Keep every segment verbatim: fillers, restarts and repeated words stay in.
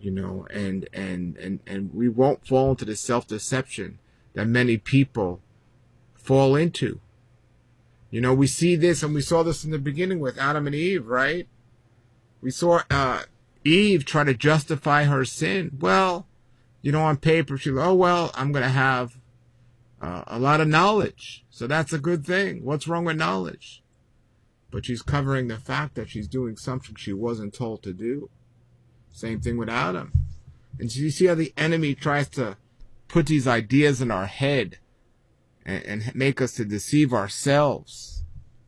you know, and, and, and, and we won't fall into the self-deception that many people fall into. You know, we see this, and we saw this in the beginning with Adam and Eve, right? We saw uh, Eve try to justify her sin. Well, you know, on paper, she's like, oh, well, I'm going to have uh, a lot of knowledge. So that's a good thing. What's wrong with knowledge? But she's covering the fact that she's doing something she wasn't told to do. Same thing with Adam. And so you see how the enemy tries to put these ideas in our head and, and make us to deceive ourselves.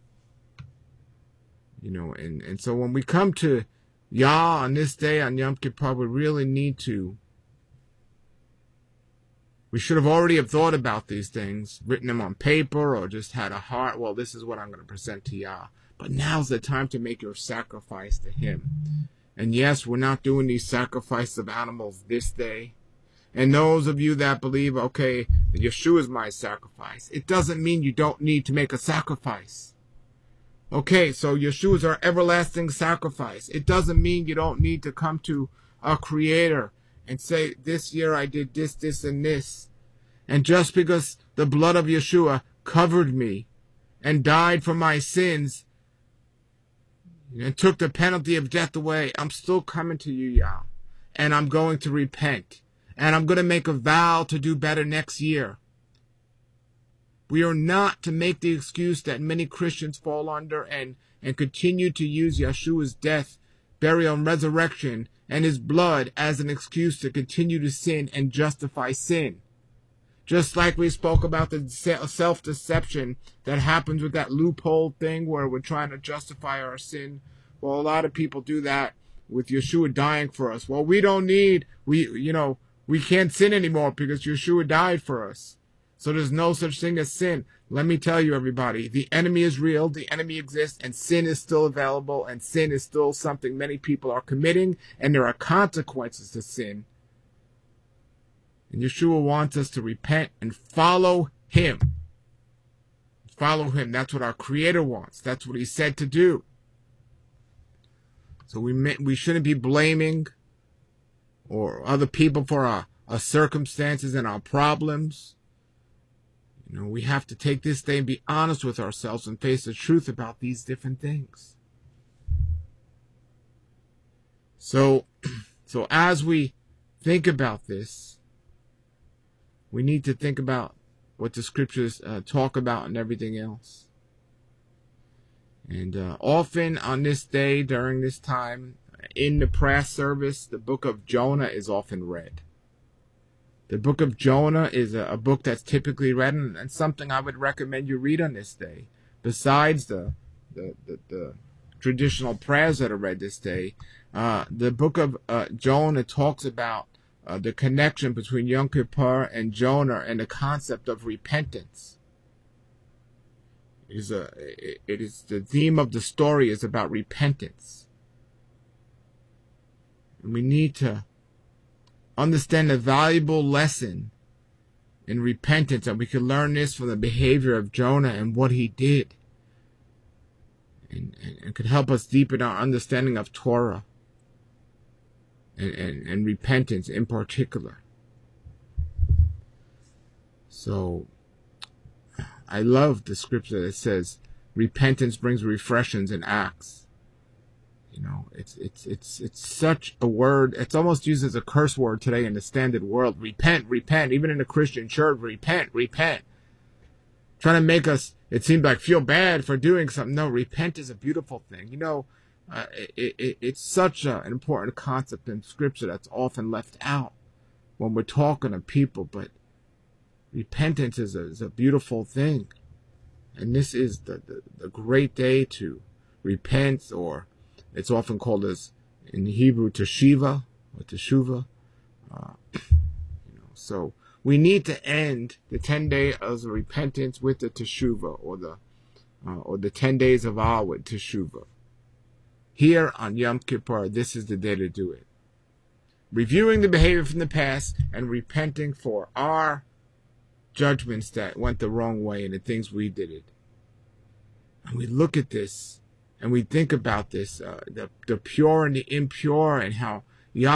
You know, and, and so when we come to Yah on this day, on Yom Kippur, we really need to, we should have already have thought about these things, written them on paper, or just had a heart, well, this is what I'm going to present to Yah. But now's the time to make your sacrifice to Him. And yes, we're not doing these sacrifices of animals this day. And those of you that believe, okay, Yeshua is my sacrifice, it doesn't mean you don't need to make a sacrifice. Okay, so Yeshua is our everlasting sacrifice. It doesn't mean you don't need to come to our Creator and say, this year I did this, this, and this. And just because the blood of Yeshua covered me and died for my sins and took the penalty of death away, I'm still coming to you, Yah. And I'm going to repent. And I'm going to make a vow to do better next year. We are not to make the excuse that many Christians fall under and, and continue to use Yeshua's death, burial, and resurrection and His blood as an excuse to continue to sin and justify sin. Just like we spoke about the self-deception that happens with that loophole thing where we're trying to justify our sin. Well, a lot of people do that with Yeshua dying for us. Well, we don't need, we, you know, we can't sin anymore because Yeshua died for us. So there's no such thing as sin. Let me tell you, everybody, the enemy is real, the enemy exists, and sin is still available, and sin is still something many people are committing, and there are consequences to sin. And Yeshua wants us to repent and follow Him. Follow Him. That's what our Creator wants. That's what He said to do. So we may, we shouldn't be blaming or other people for our, our circumstances and our problems. You know, we have to take this day and be honest with ourselves and face the truth about these different things. So, so as we think about this, we need to think about what the scriptures uh, talk about and everything else. And uh, often on this day, during this time, in the prayer service, the book of Jonah is often read. The book of Jonah is a, a book that's typically read, and, and something I would recommend you read on this day. Besides the the, the, the traditional prayers that are read this day, uh, the book of uh, Jonah talks about uh, the connection between Yom Kippur and Jonah and the concept of repentance. It is a, it, it is the theme of the story is about repentance. And we need to understand a valuable lesson in repentance, and we can learn this from the behavior of Jonah and what he did. And, and, and could help us deepen our understanding of Torah and, and, and repentance in particular. So, I love the scripture that says, repentance brings refreshings in Acts. You know, it's, it's, it's, it's such a word. It's almost used as a curse word today in the standard world. Repent, repent. Even in the Christian church, repent, repent. Trying to make us, it seems like, feel bad for doing something. No, repent is a beautiful thing. You know, uh, it, it, it's such a, an important concept in scripture that's often left out when we're talking to people. But repentance is a, is a beautiful thing. And this is the, the, the great day to repent, or it's often called as, in Hebrew, teshiva, or teshuva. Uh, you know, so we need to end the ten days of repentance with the teshuva, or the uh, or the ten days of awe with teshuva. Here on Yom Kippur, this is the day to do it. Reviewing the behavior from the past and repenting for our judgments that went the wrong way and the things we did it. And we look at this and we think about this, uh, the, the pure and the impure, and how